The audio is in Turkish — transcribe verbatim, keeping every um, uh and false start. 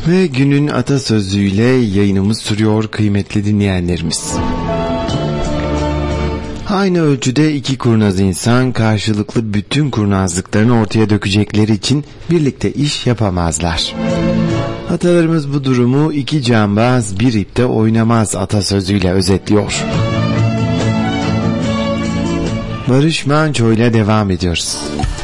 Ve günün atasözüyle yayınımız sürüyor kıymetli dinleyenlerimiz. Aynı ölçüde iki kurnaz insan karşılıklı bütün kurnazlıklarını ortaya dökecekleri için birlikte iş yapamazlar. Atalarımız bu durumu iki cambaz bir ipte oynamaz atasözüyle özetliyor. Barış Manço ile devam ediyoruz.